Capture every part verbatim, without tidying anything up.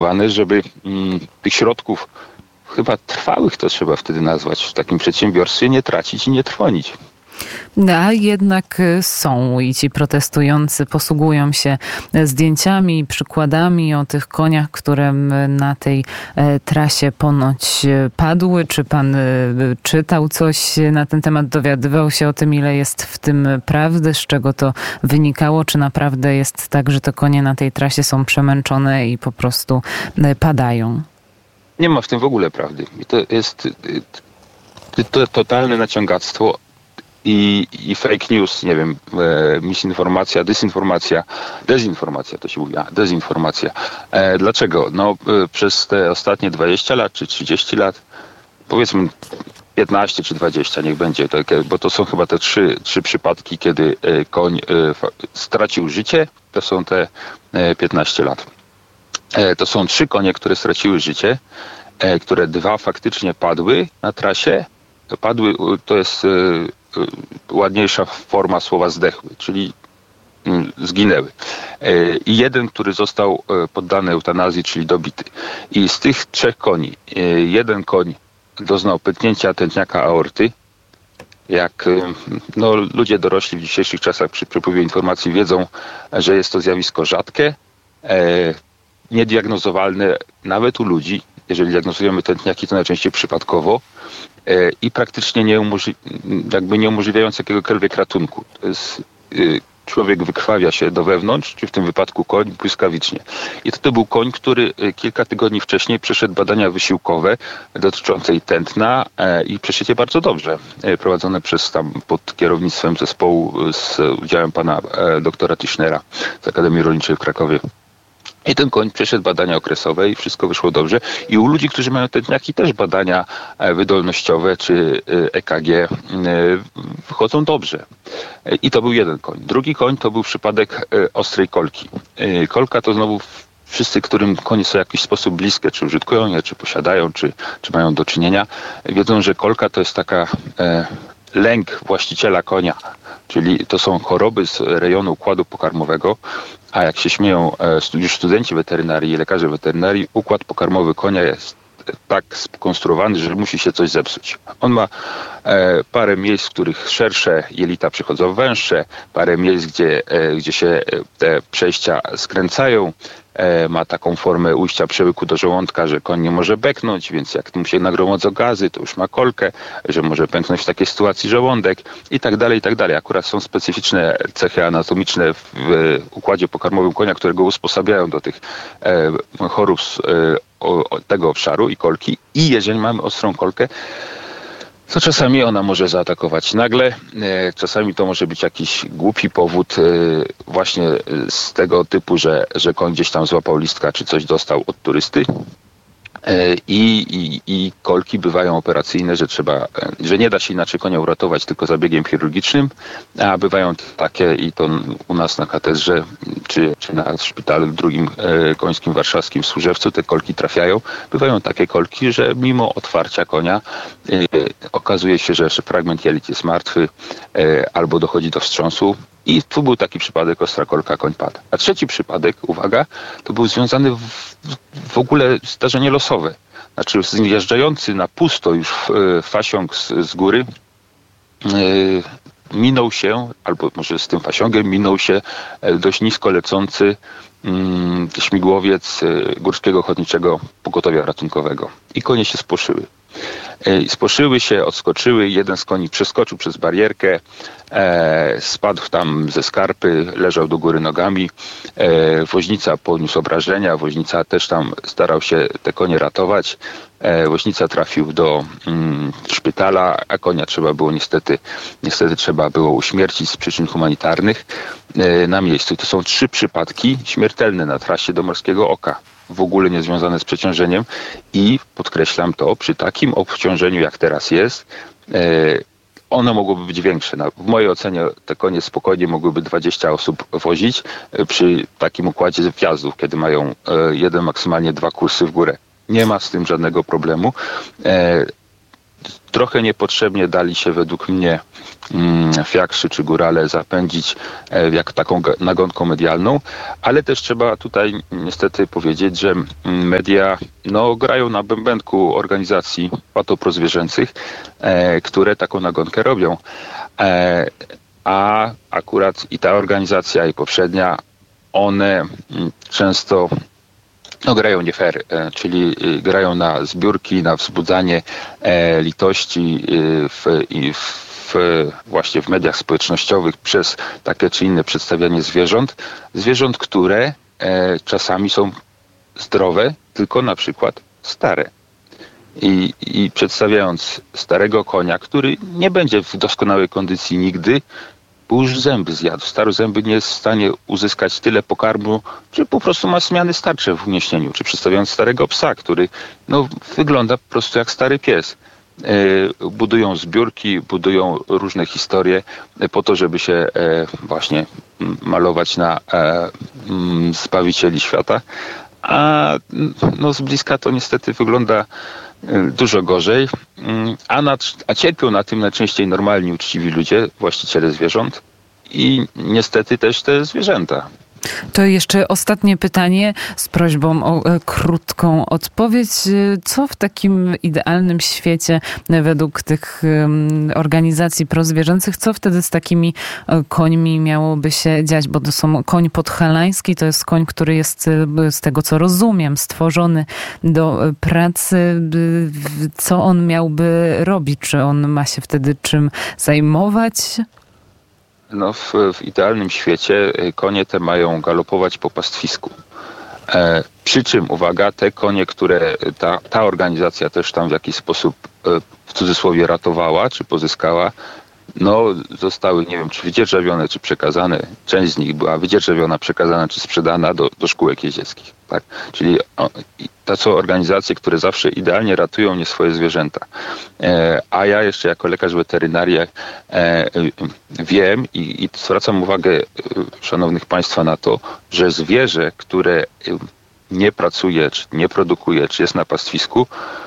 żeby mm, tych środków chyba trwałych to trzeba wtedy nazwać w takim przedsiębiorstwie nie tracić i nie trwonić. A jednak są i ci protestujący posługują się zdjęciami, przykładami o tych koniach, które na tej trasie ponoć padły. Czy pan czytał coś na ten temat, dowiadywał się o tym, ile jest w tym prawdy, z czego to wynikało? Czy naprawdę jest tak, że te konie na tej trasie są przemęczone i po prostu padają? Nie ma w tym w ogóle prawdy. I to jest to totalne naciągactwo. I, i fake news, nie wiem, e, misinformacja, dysinformacja, dezinformacja to się mówi, a, dezinformacja. E, dlaczego? No e, przez te ostatnie dwadzieścia lat czy trzydzieści lat, powiedzmy piętnaście czy dwadzieścia, niech będzie, to, bo to są chyba te trzy, trzy przypadki, kiedy e, koń e, fa, stracił życie, to są te e, piętnaście lat. E, to są trzy konie, które straciły życie, e, które dwa faktycznie padły na trasie. Padły, to jest e, ładniejsza forma słowa zdechły, czyli zginęły. I jeden, który został poddany eutanazji, czyli dobity. I z tych trzech koni, jeden koń doznał pęknięcia tętniaka aorty. Jak no, ludzie dorośli w dzisiejszych czasach przy przepływie informacji wiedzą, że jest to zjawisko rzadkie, niediagnozowalne nawet u ludzi. Jeżeli diagnozujemy tętniaki, to najczęściej przypadkowo i praktycznie nie umożli- jakby nie umożliwiając jakiegokolwiek ratunku. To jest, y, człowiek wykrwawia się do wewnątrz, czy w tym wypadku koń, błyskawicznie. I to, to był koń, który kilka tygodni wcześniej przeszedł badania wysiłkowe dotyczące i tętna e, i przeszedł je bardzo dobrze. E, prowadzone przez tam pod kierownictwem zespołu z udziałem pana e, doktora Tischnera z Akademii Rolniczej w Krakowie. I ten koń przeszedł badania okresowe i wszystko wyszło dobrze. I u ludzi, którzy mają tętniaki, też badania wydolnościowe czy E K G wychodzą dobrze. I to był jeden koń. Drugi koń to był przypadek ostrej kolki. Kolka to znowu wszyscy, którym konie są w jakiś sposób bliskie, czy użytkują je, czy posiadają, czy, czy mają do czynienia, wiedzą, że kolka to jest taka e, lęk właściciela konia. Czyli to są choroby z rejonu układu pokarmowego, a jak się śmieją już studenci weterynarii i lekarze weterynarii, układ pokarmowy konia jest tak skonstruowany, że musi się coś zepsuć. On ma e, parę miejsc, w których szersze jelita przychodzą węższe, parę miejsc, gdzie, e, gdzie się te przejścia skręcają. E, ma taką formę ujścia przełyku do żołądka, że koń nie może beknąć, więc jak mu się nagromadzą gazy, to już ma kolkę, że może pęknąć w takiej sytuacji żołądek i tak dalej, i tak dalej. Akurat są specyficzne cechy anatomiczne w, w układzie pokarmowym konia, które go usposabiają do tych e, chorób z, e, o, o tego obszaru i kolki. I jeżeli mamy ostrą kolkę, to czasami ona może zaatakować nagle, czasami to może być jakiś głupi powód właśnie z tego typu, że, że koń gdzieś tam złapał listka czy coś dostał od turysty. I, i, I kolki bywają operacyjne, że trzeba, że nie da się inaczej konia uratować tylko zabiegiem chirurgicznym, a bywają takie i to u nas na katedrze czy, czy na szpitalu drugim e, końskim warszawskim w Służewcu te kolki trafiają. Bywają takie kolki, że mimo otwarcia konia e, okazuje się, że fragment jelit jest martwy e, albo dochodzi do wstrząsu. I tu był taki przypadek, ostra kolka, koń padł. A trzeci przypadek, uwaga, to był związany w, w ogóle zdarzenie losowe. Znaczy zjeżdżający na pusto już fasiąg z, z góry yy, minął się, albo może z tym fasiągiem minął się dość nisko lecący yy, śmigłowiec yy, Górskiego Ochotniczego Pogotowia Ratunkowego. I konie się spłoszyły. Spłoszyły się, odskoczyły, jeden z koni przeskoczył przez barierkę, e, spadł tam ze skarpy, leżał do góry nogami, e, woźnica poniósł obrażenia, woźnica też tam starał się te konie ratować, e, woźnica trafił do mm, szpitala, a konia trzeba było niestety, niestety trzeba było uśmiercić z przyczyn humanitarnych e, na miejscu. To są trzy przypadki śmiertelne na trasie do Morskiego Oka, w ogóle nie związane z przeciążeniem i podkreślam to, przy takim obciążeniu jak teraz jest, e, one mogłyby być większe. Na, w mojej ocenie te konie spokojnie mogłyby dwadzieścia osób wozić e, przy takim układzie wjazdów, kiedy mają e, jeden, maksymalnie dwa kursy w górę. Nie ma z tym żadnego problemu. E, trochę niepotrzebnie dali się według mnie fiakrzy czy górale zapędzić jak taką nagonką medialną, ale też trzeba tutaj niestety powiedzieć, że media no, grają na bębenku organizacji patoprozwierzęcych, które taką nagonkę robią. A akurat i ta organizacja, i poprzednia, one często no, grają nie fair, czyli grają na zbiórki, na wzbudzanie litości w, i w właśnie w mediach społecznościowych przez takie czy inne przedstawianie zwierząt. Zwierząt, które czasami są zdrowe, tylko na przykład stare. I, I przedstawiając starego konia, który nie będzie w doskonałej kondycji nigdy, bo już zęby zjadł. Stary zęby nie jest w stanie uzyskać tyle pokarmu, czy po prostu ma zmiany starcze w uniesieniu. Czy przedstawiając starego psa, który no, wygląda po prostu jak stary pies. E, budują zbiórki, budują różne historie po to, żeby się e, właśnie malować na e, m, zbawicieli świata. A no, z bliska to niestety wygląda dużo gorzej, a, na, a cierpią na tym najczęściej normalni, uczciwi ludzie, właściciele zwierząt i niestety też te zwierzęta. To jeszcze ostatnie pytanie z prośbą o krótką odpowiedź. Co w takim idealnym świecie według tych organizacji prozwierzęcych, co wtedy z takimi końmi miałoby się dziać? Bo to są koń podhalański, to jest koń, który jest, z tego co rozumiem, stworzony do pracy. Co on miałby robić? Czy on ma się wtedy czym zajmować? No, w, w idealnym świecie konie te mają galopować po pastwisku. E, przy czym, uwaga, te konie, które ta, ta organizacja też tam w jakiś sposób e, w cudzysłowie ratowała, czy pozyskała, no zostały, nie wiem, czy wydzierżawione, czy przekazane. Część z nich była wydzierżawiona, przekazana, czy sprzedana do, do szkółek jeździeckich. Tak? Czyli o, to są organizacje, które zawsze idealnie ratują nie swoje zwierzęta. E, a ja jeszcze jako lekarz weterynarii e, wiem i, i zwracam uwagę e, szanownych państwa na to, że zwierzę, które nie pracuje, czy nie produkuje, czy jest na pastwisku,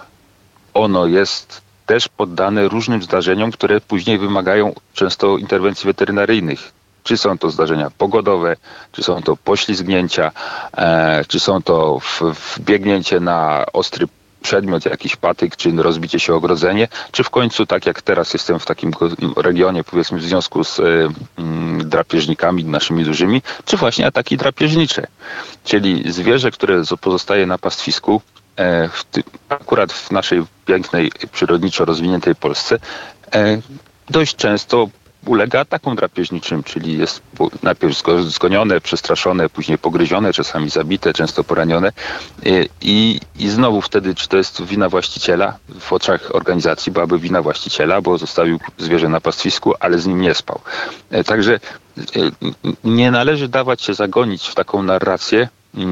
ono jest też poddane różnym zdarzeniom, które później wymagają często interwencji weterynaryjnych. Czy są to zdarzenia pogodowe, czy są to poślizgnięcia, e, czy są to wbiegnięcie na ostry przedmiot, jakiś patyk, czy rozbicie się o ogrodzenie, czy w końcu, tak jak teraz jestem w takim regionie, powiedzmy w związku z y, drapieżnikami naszymi dużymi, czy właśnie ataki drapieżnicze. Czyli zwierzę, które pozostaje na pastwisku, e, w ty, akurat w naszej pięknej, przyrodniczo rozwiniętej Polsce, e, dość często ulega atakom drapieżniczym, czyli jest najpierw zgonione, przestraszone, później pogryzione, czasami zabite, często poranione. I, i znowu wtedy, czy to jest wina właściciela? W oczach organizacji byłaby wina właściciela, bo zostawił zwierzę na pastwisku, ale z nim nie spał. Także nie należy dawać się zagonić w taką narrację,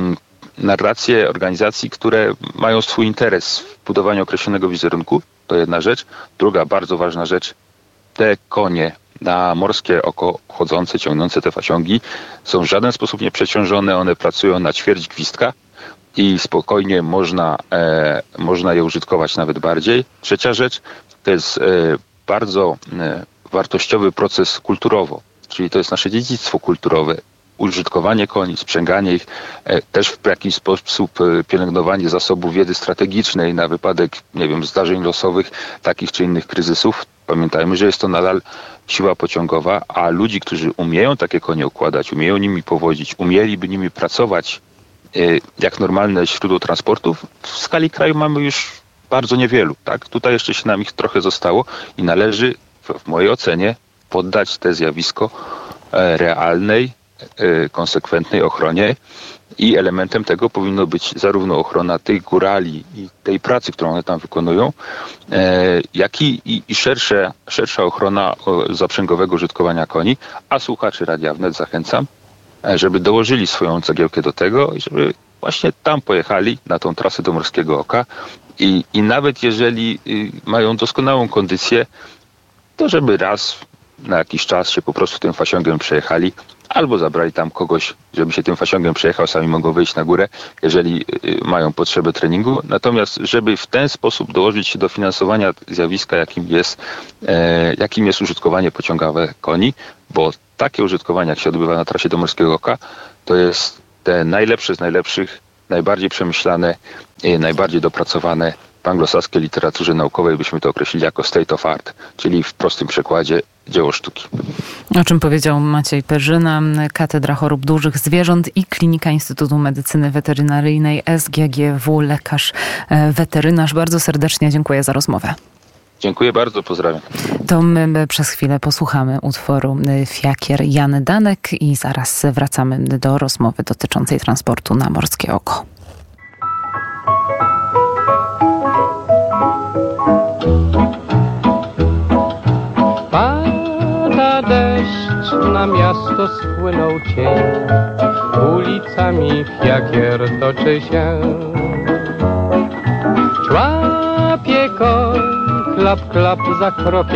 narrację organizacji, które mają swój interes w budowaniu określonego wizerunku. To jedna rzecz. Druga bardzo ważna rzecz, te konie na morskie oko chodzące, ciągnące te faciągi są w żaden sposób nieprzeciążone, one pracują na ćwierć gwizdka i spokojnie można, e, można je użytkować nawet bardziej. Trzecia rzecz, to jest e, bardzo e, wartościowy proces kulturowo, czyli to jest nasze dziedzictwo kulturowe. Użytkowanie koni, sprzęganie ich, e, też w jakiś sposób e, pielęgnowanie zasobów wiedzy strategicznej na wypadek, nie wiem, zdarzeń losowych, takich czy innych kryzysów. Pamiętajmy, że jest to nadal siła pociągowa, a ludzi, którzy umieją takie konie układać, umieją nimi powodzić, umieliby nimi pracować e, jak normalne źródło transportów, w skali kraju mamy już bardzo niewielu. Tak? Tutaj jeszcze się nam ich trochę zostało i należy, w, w mojej ocenie, poddać te zjawisko e, realnej, konsekwentnej ochronie i elementem tego powinno być zarówno ochrona tych górali i tej pracy, którą one tam wykonują, jak i, i, i szersze, szersza ochrona zaprzęgowego użytkowania koni, a słuchaczy Radia Wnet zachęcam, żeby dołożyli swoją cegiełkę do tego i żeby właśnie tam pojechali na tą trasę do Morskiego Oka i, i nawet jeżeli mają doskonałą kondycję, to żeby raz na jakiś czas się po prostu tym fasiągiem przejechali, albo zabrali tam kogoś, żeby się tym fasiągiem przejechał, sami mogą wyjść na górę, jeżeli mają potrzebę treningu. Natomiast, żeby w ten sposób dołożyć się do finansowania zjawiska, jakim jest, e, jakim jest użytkowanie pociągowe koni, bo takie użytkowanie, jak się odbywa na trasie do Morskiego Oka, to jest te najlepsze z najlepszych, najbardziej przemyślane, e, najbardziej dopracowane w anglosaskiej literaturze naukowej, byśmy to określili jako state of art, czyli w prostym przekładzie dzieło sztuki. O czym powiedział Maciej Perzyna, Katedra Chorób Dużych Zwierząt i Klinika Instytutu Medycyny Weterynaryjnej S G G W, lekarz weterynarz. Bardzo serdecznie dziękuję za rozmowę. Dziękuję bardzo, pozdrawiam. To my przez chwilę posłuchamy utworu Fiakier Jan Danek i zaraz wracamy do rozmowy dotyczącej transportu na Morskie Oko. Pada deszcz, na miasto spłynął cień, ulicami fiakier toczy się. Człapie koń, klap, klap za krokiem.